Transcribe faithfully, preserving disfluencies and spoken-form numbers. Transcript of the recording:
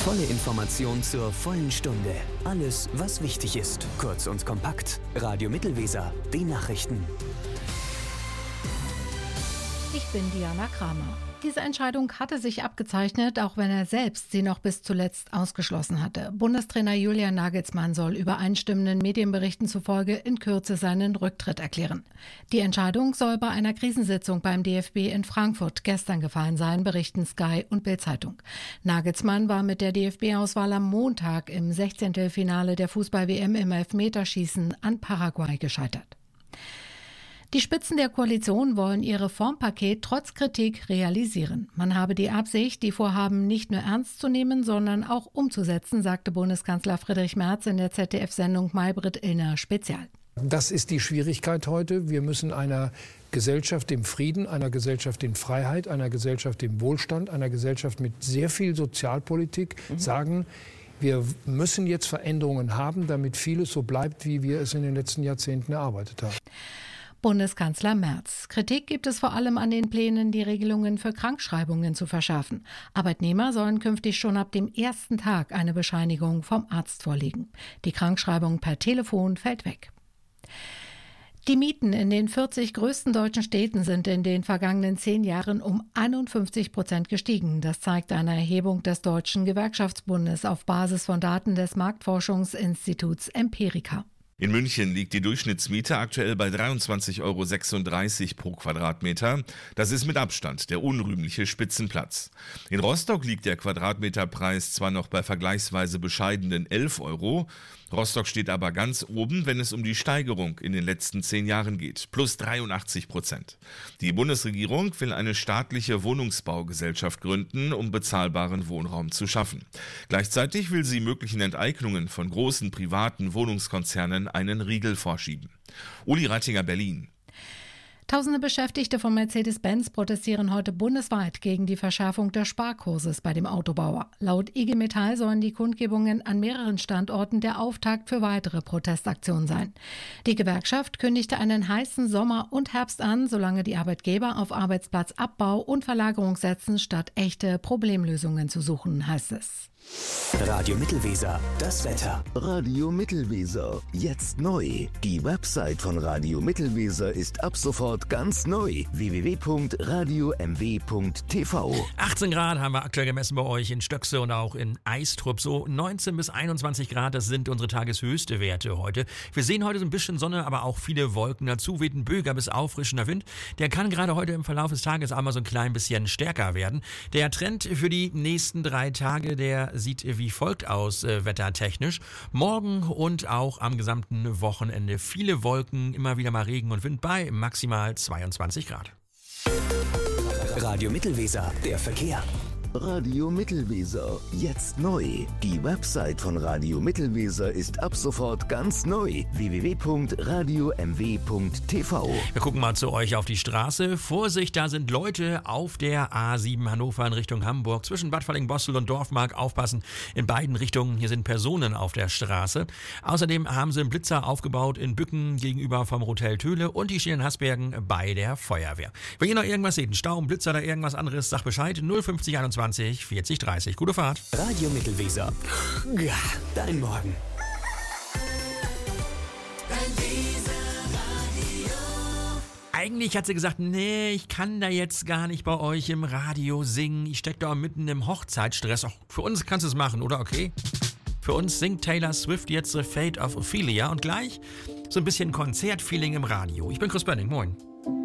Volle Information zur vollen Stunde. Alles, was wichtig ist. Kurz und kompakt. Radio Mittelweser. Die Nachrichten. Ich bin Diana Kramer. Diese Entscheidung hatte sich abgezeichnet, auch wenn er selbst sie noch bis zuletzt ausgeschlossen hatte. Bundestrainer Julian Nagelsmann soll übereinstimmenden Medienberichten zufolge in Kürze seinen Rücktritt erklären. Die Entscheidung soll bei einer Krisensitzung beim D F B in Frankfurt gestern gefallen sein, berichten Sky und Bild-Zeitung. Nagelsmann war mit der D F B-Auswahl am Montag im Sechzehntelfinale der Fußball-W M im Elfmeterschießen an Paraguay gescheitert. Die Spitzen der Koalition wollen ihr Reformpaket trotz Kritik realisieren. Man habe die Absicht, die Vorhaben nicht nur ernst zu nehmen, sondern auch umzusetzen, sagte Bundeskanzler Friedrich Merz in der Z D F-Sendung Maybrit Illner Spezial. Das ist die Schwierigkeit heute. Wir müssen einer Gesellschaft im Frieden, einer Gesellschaft in Freiheit, einer Gesellschaft im Wohlstand, einer Gesellschaft mit sehr viel Sozialpolitik mhm. sagen, wir müssen jetzt Veränderungen haben, damit vieles so bleibt, wie wir es in den letzten Jahrzehnten erarbeitet haben. Bundeskanzler Merz. Kritik gibt es vor allem an den Plänen, die Regelungen für Krankschreibungen zu verschärfen. Arbeitnehmer sollen künftig schon ab dem ersten Tag eine Bescheinigung vom Arzt vorlegen. Die Krankschreibung per Telefon fällt weg. Die Mieten in den vierzig größten deutschen Städten sind in den vergangenen zehn Jahren um einundfünfzig Prozent gestiegen. Das zeigt eine Erhebung des Deutschen Gewerkschaftsbundes auf Basis von Daten des Marktforschungsinstituts Empirica. In München liegt die Durchschnittsmiete aktuell bei dreiundzwanzig Euro sechsunddreißig pro Quadratmeter. Das ist mit Abstand der unrühmliche Spitzenplatz. In Rostock liegt der Quadratmeterpreis zwar noch bei vergleichsweise bescheidenen elf Euro. Rostock steht aber ganz oben, wenn es um die Steigerung in den letzten zehn Jahren geht. Plus dreiundachtzig Prozent. Die Bundesregierung will eine staatliche Wohnungsbaugesellschaft gründen, um bezahlbaren Wohnraum zu schaffen. Gleichzeitig will sie möglichen Enteignungen von großen privaten Wohnungskonzernen einen Riegel vorschieben. Uli Rattinger, Berlin. Tausende Beschäftigte von Mercedes-Benz protestieren heute bundesweit gegen die Verschärfung des Sparkurses bei dem Autobauer. Laut I G Metall sollen die Kundgebungen an mehreren Standorten der Auftakt für weitere Protestaktionen sein. Die Gewerkschaft kündigte einen heißen Sommer und Herbst an, solange die Arbeitgeber auf Arbeitsplatzabbau und Verlagerung setzen, statt echte Problemlösungen zu suchen, heißt es. Radio Mittelweser, das Wetter. Radio Mittelweser, jetzt neu. Die Website von Radio Mittelweser ist ab sofort ganz neu. w w w punkt radio m w punkt t v. achtzehn Grad haben wir aktuell gemessen bei euch in Stöckse und auch in Eistrup. So neunzehn bis einundzwanzig Grad, das sind unsere tageshöchste Werte heute. Wir sehen heute so ein bisschen Sonne, aber auch viele Wolken. Dazu weht ein böiger bis auffrischender Wind. Der kann gerade heute im Verlauf des Tages einmal so ein klein bisschen stärker werden. Der Trend für die nächsten drei Tage, der sieht wie folgt aus, äh, wettertechnisch. Morgen und auch am gesamten Wochenende viele Wolken, immer wieder mal Regen und Wind bei maximal zweiundzwanzig Grad. Radio Mittelweser, der Verkehr. Radio Mittelweser, jetzt neu. Die Website von Radio Mittelweser ist ab sofort ganz neu. w w w punkt radio m w punkt t v. Wir gucken mal zu euch auf die Straße. Vorsicht, da sind Leute auf der A sieben Hannover in Richtung Hamburg. Zwischen Bad Falling-Bostel und Dorfmark aufpassen. In beiden Richtungen, hier sind Personen auf der Straße. Außerdem haben sie einen Blitzer aufgebaut in Bücken gegenüber vom Hotel Töle und die stehen in Hasbergen bei der Feuerwehr. Wenn ihr noch irgendwas seht, einen Stau, einen Blitzer oder irgendwas anderes, sagt Bescheid. null fünfzig einundzwanzig vierzig dreißig. Gute Fahrt. Radio Mittelweser. Ja, dein Morgen. Eigentlich hat sie gesagt, nee, ich kann da jetzt gar nicht bei euch im Radio singen. Ich stecke da mitten im Hochzeitsstress. Auch für uns kannst du es machen, oder? Okay. Für uns singt Taylor Swift jetzt The Fate of Ophelia und gleich so ein bisschen Konzertfeeling im Radio. Ich bin Chris Bönning, moin.